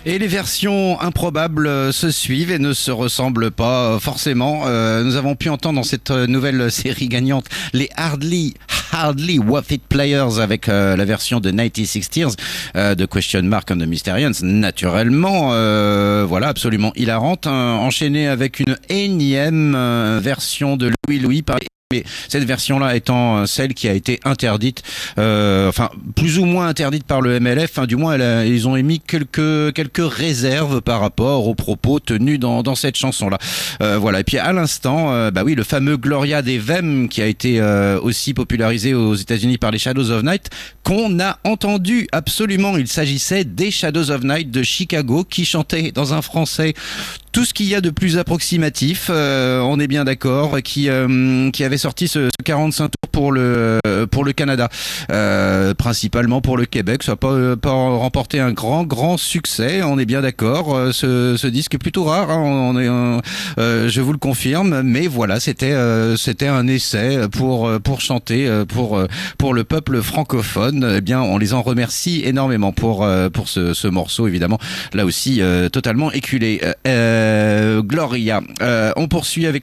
Et les versions improbables se suivent et ne se ressemblent pas forcément. Nous avons pu entendre dans cette nouvelle série gagnante les Hardly Worth It Players avec la version de 96 de Question Mark on the Mysterians, naturellement, voilà, absolument hilarante, enchaînée avec une énième version de Louis Louis par. Mais cette version-là étant celle qui a été interdite, enfin plus ou moins interdite par le MLF, du moins ils ont émis quelques réserves par rapport aux propos tenus dans cette chanson-là. Voilà. Et puis à l'instant, oui, le fameux Gloria des Vem qui a été aussi popularisé aux États-Unis par les Shadows of Night, qu'on a entendu absolument. Il s'agissait des Shadows of Night de Chicago qui chantaient dans un français tout ce qu'il y a de plus approximatif, on est bien d'accord, qui avait sorti ce 45 tours pour le Canada, principalement pour le Québec. Ça n'a pas remporté un grand succès, on est bien d'accord. Ce disque est plutôt rare, hein, je vous le confirme, mais voilà, c'était un essai pour chanter pour le peuple francophone. Eh bien, on les en remercie énormément pour ce morceau, évidemment, là aussi totalement éculé. Gloria. On poursuit avec